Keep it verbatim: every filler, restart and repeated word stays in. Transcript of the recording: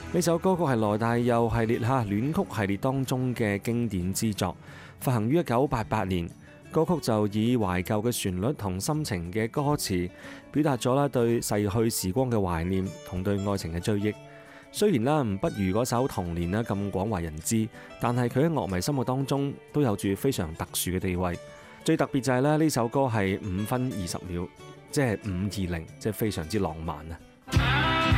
呢首歌曲係羅大佑系列嚇戀曲系列當中嘅經典之作，發行於一九八八年。歌曲就以懷舊嘅旋律同深情嘅歌詞，表達咗啦對逝去時光嘅懷念同對愛情嘅追憶。雖然啦唔不如嗰首《童年》啦咁廣為人知，但係佢喺樂迷心目當中都有住非常特殊嘅地位。最特別就係咧呢首歌係五分二十秒，即係五二零，即係非常之浪漫啊！